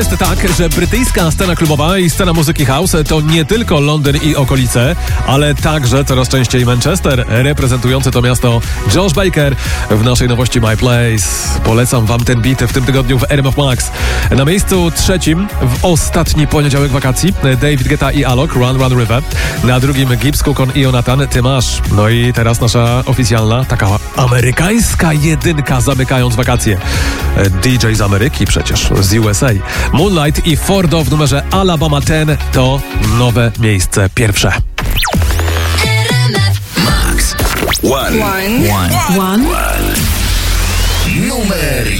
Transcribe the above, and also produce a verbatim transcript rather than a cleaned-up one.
Jest tak, że brytyjska scena klubowa i scena muzyki house to nie tylko Londyn i okolice, ale także coraz częściej Manchester, reprezentujący to miasto Josh Baker w naszej nowości My Place. Polecam wam ten beat w tym tygodniu w R M F Max. Na miejscu trzecim w ostatni poniedziałek wakacji David Guetta i Alok, Run Run River. Na drugim Gibbs, Cookon i Jonathan, Ty masz. No i teraz nasza oficjalna, taka amerykańska jedynka zamykając wakacje. D J z Ameryki przecież, z U S A. Moonlight i Fordo w numerze Alabama dziesięć to nowe miejsce pierwsze. Max. One. One. One. One. Numer